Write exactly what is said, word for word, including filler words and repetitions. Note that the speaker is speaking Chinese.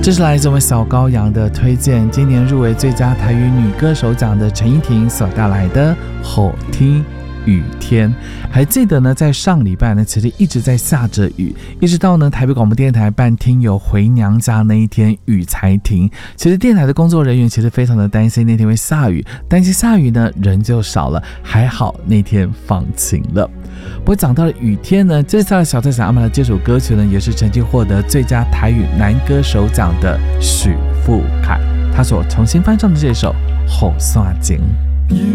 这是来自我们小羔羊的推荐，今年入围最佳台语女歌手奖的陈依婷所带来的《好天雨天》。还记得呢，在上礼拜呢，其实一直在下着雨，一直到呢台北广播电台办听友回娘家那一天雨才停。其实电台的工作人员其实非常的担心那天会下雨，担心下雨呢人就少了，还好那天放晴了。不过讲到了雨天呢，这次的小蔡想安排的这首歌曲呢，也是曾经获得最佳台语男歌手奖的许富凯，他所重新翻唱的这首《好山情》。